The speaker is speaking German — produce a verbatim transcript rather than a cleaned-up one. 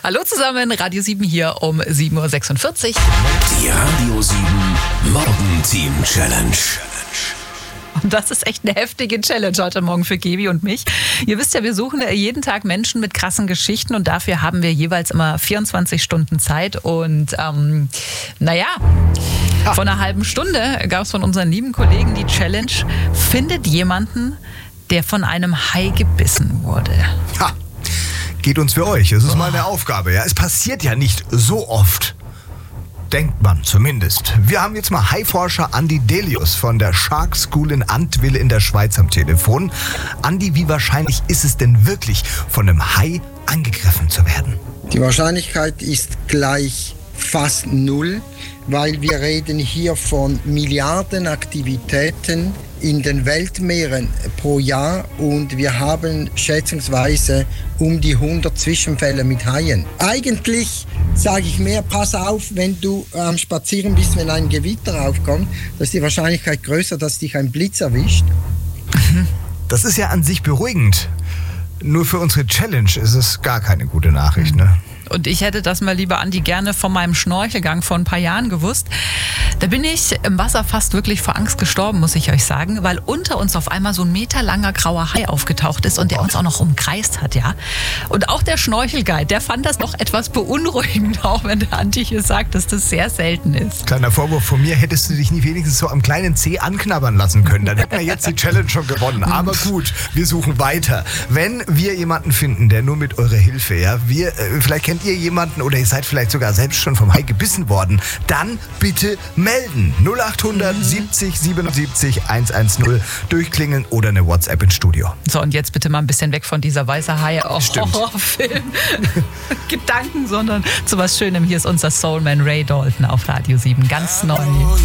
Hallo zusammen, Radio sieben hier um sieben Uhr sechsundvierzig. Die Radio sieben Morgen-Team Challenge. Und das ist echt eine heftige Challenge heute Morgen für Gebi und mich. Ihr wisst ja, wir suchen jeden Tag Menschen mit krassen Geschichten und dafür haben wir jeweils immer vierundzwanzig Stunden Zeit. Und ähm, naja, vor einer halben Stunde gab es von unseren lieben Kollegen die Challenge, findet jemanden, der von einem Hai gebissen wurde. Ha, geht uns für euch. Es ist mal eine Aufgabe. Ja, es passiert ja nicht so oft. Denkt man zumindest. Wir haben jetzt mal Haiforscher Andi Delius von der Shark School in Antwil in der Schweiz am Telefon. Andi, wie wahrscheinlich ist es denn wirklich, von einem Hai angegriffen zu werden? Die Wahrscheinlichkeit ist gleich fast null, weil wir reden hier von Milliarden Aktivitäten in den Weltmeeren pro Jahr und wir haben schätzungsweise um die hundert Zwischenfälle mit Haien. Eigentlich sage ich mehr, pass auf, wenn du am Spazieren bist, wenn ein Gewitter aufkommt, da ist die Wahrscheinlichkeit größer, dass dich ein Blitz erwischt. Das ist ja an sich beruhigend. Nur für unsere Challenge ist es gar keine gute Nachricht, ne? Und ich hätte das mal, lieber Andi, gerne von meinem Schnorchelgang vor ein paar Jahren gewusst. Da bin ich im Wasser fast wirklich vor Angst gestorben, muss ich euch sagen, weil unter uns auf einmal so ein meterlanger grauer Hai aufgetaucht ist und der uns auch noch umkreist hat, ja. Und auch der Schnorchelguide, der fand das noch etwas beunruhigend, auch wenn der Andi hier sagt, dass das sehr selten ist. Kleiner Vorwurf von mir, hättest du dich nicht wenigstens so am kleinen Zeh anknabbern lassen können, dann hätten wir jetzt die Challenge schon gewonnen. Aber gut, wir suchen weiter. Wenn wir jemanden finden, der nur mit eurer Hilfe, ja, wir, äh, vielleicht kennt ihr jemanden oder ihr seid vielleicht sogar selbst schon vom Hai gebissen worden, dann bitte melden. null achthundert siebzig siebenundsiebzig hundertzehn durchklingeln oder eine WhatsApp ins Studio. So, und jetzt bitte mal ein bisschen weg von dieser weiße Hai-Horrorfilm Gedanken, sondern zu was Schönem. Hier ist unser Soulman Ray Dalton auf Radio sieben. Ganz neu.